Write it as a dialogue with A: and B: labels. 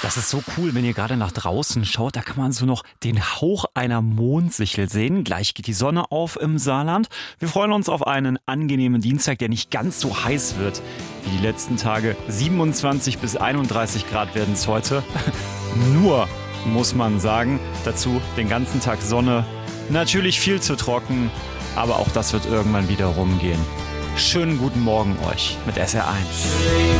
A: Das ist so cool, wenn ihr gerade nach draußen schaut. Da kann man so noch den Hauch einer Mondsichel sehen. Gleich geht die Sonne auf im Saarland. Wir freuen uns auf einen angenehmen Dienstag, der nicht ganz so heiß wird wie die letzten Tage. 27 bis 31 Grad werden es heute. Nur, muss man sagen. Dazu den ganzen Tag Sonne. Natürlich viel zu trocken, aber auch das wird irgendwann wieder rumgehen. Schönen guten Morgen euch mit SR1.